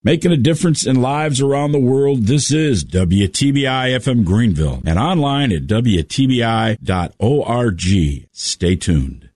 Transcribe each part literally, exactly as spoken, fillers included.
Making a difference in lives around the world, this is W T B I F M Greenville and online at W T B I dot org. Stay tuned.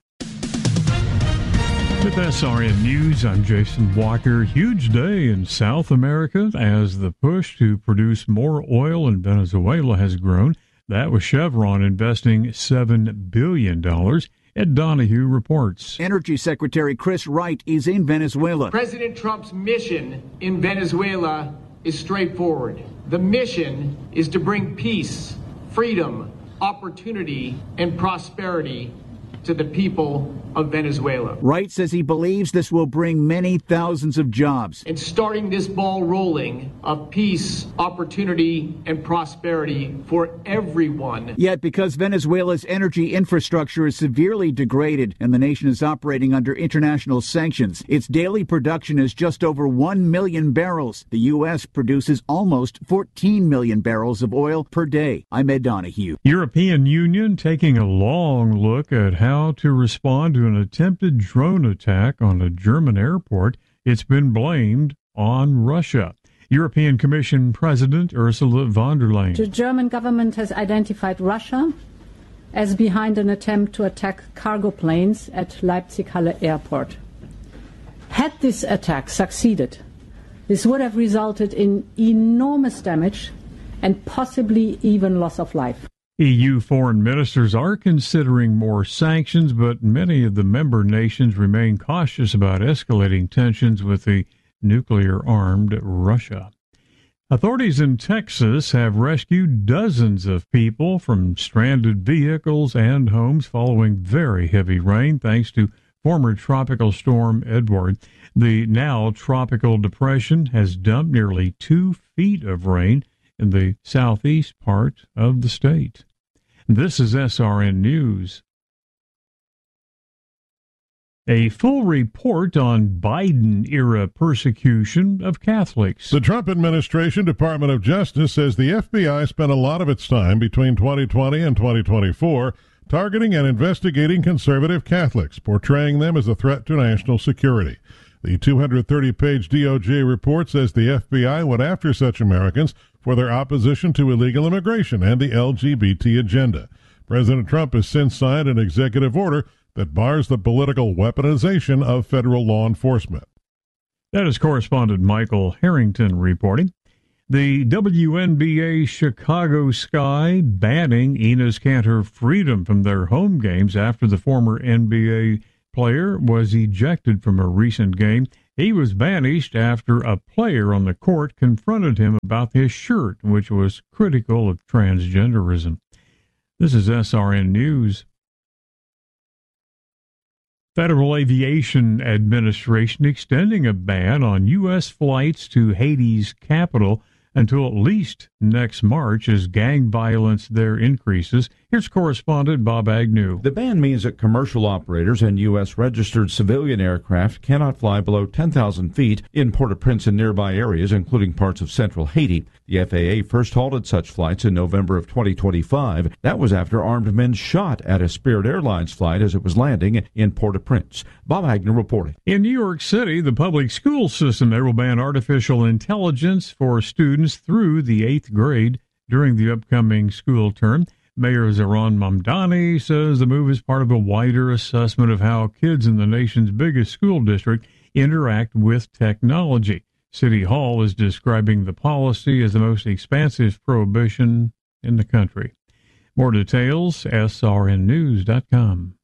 With S R N News, I'm Jason Walker. Huge day in South America as the push to produce more oil in Venezuela has grown. That was Chevron investing seven billion dollars. Ed Donahue reports. Energy Secretary Chris Wright is in Venezuela. President Trump's mission in Venezuela is straightforward. The mission is to bring peace, freedom, opportunity, and prosperity to the people of Venezuela. Wright says he believes this will bring many thousands of jobs. And starting this ball rolling of peace, opportunity, and prosperity for everyone. Yet because Venezuela's energy infrastructure is severely degraded and the nation is operating under international sanctions, its daily production is just over one million barrels. The U S produces almost fourteen million barrels of oil per day. I'm Ed Donahue. European Union taking a long look at how to respond to an attempted drone attack on a German airport. It's been blamed on Russia. European Commission President Ursula von der Leyen. The German government has identified Russia as behind an attempt to attack cargo planes at Leipzig-Halle Airport. Had this attack succeeded, this would have resulted in enormous damage and possibly even loss of life. E U foreign ministers are considering more sanctions, but many of the member nations remain cautious about escalating tensions with the nuclear-armed Russia. Authorities in Texas have rescued dozens of people from stranded vehicles and homes following very heavy rain, thanks to former tropical storm Edward. The now tropical depression has dumped nearly two feet of rain in the southeast part of the state. This is S R N News. A full report on Biden-era persecution of Catholics. The Trump administration Department of Justice says the F B I spent a lot of its time between twenty twenty and twenty twenty-four targeting and investigating conservative Catholics, portraying them as a threat to national security. The two hundred thirty page D O J report says the F B I went after such Americans for their opposition to illegal immigration and the L G B T agenda. President Trump has since signed an executive order that bars the political weaponization of federal law enforcement. That is correspondent Michael Harrington reporting. The W N B A Chicago Sky banning Enes Kanter Freedom from their home games after the former N B A player was ejected from a recent game. He was banished after a player on the court confronted him about his shirt, which was critical of transgenderism. This is S R N News. Federal Aviation Administration extending a ban on U S flights to Haiti's capital until at least next March as gang violence there increases. Here's correspondent Bob Agnew. The ban means that commercial operators and U S registered civilian aircraft cannot fly below ten thousand feet in Port-au-Prince and nearby areas, including parts of central Haiti. The F A A first halted such flights in November of twenty twenty-five. That was after armed men shot at a Spirit Airlines flight as it was landing in Port-au-Prince. Bob Agnew reporting. In New York City, the public school system there will ban artificial intelligence for students through the eighth grade during the upcoming school term. Mayor Zohran Mamdani says the move is part of a wider assessment of how kids in the nation's biggest school district interact with technology. City Hall is describing the policy as the most expansive prohibition in the country. More details, S R N news dot com.